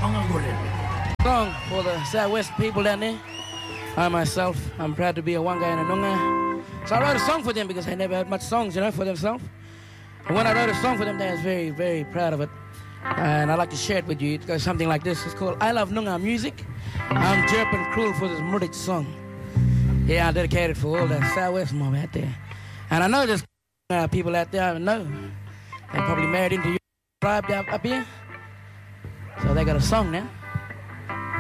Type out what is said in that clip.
Song for the Southwest people down there. I myself, I'm proud to be a one guy in a Noongar. So I wrote a song for them because I never had much songs, for themselves. And when I wrote a song for them, I was very, very proud of it. And I'd like to share it with you. It goes something like this. It's called I Love Noongar Music. I'm Jerpin Cruel for this Murich song. Yeah, I dedicate it for all the Southwest mob out there. And I know there's people out there I know. They're probably married into your tribe up here. So they got a song now.